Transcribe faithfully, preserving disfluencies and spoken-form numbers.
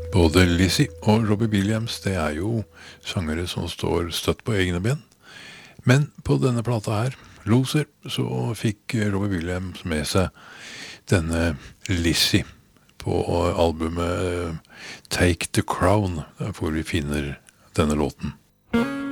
Både Lizzie og Robbie Williams, det er jo sangere som står støtt på egne ben. Men på denne plata her, Loser, så fikk Robbie Williams med seg denne Lizzie på albumet Take the Crown, hvor vi finner denne låten.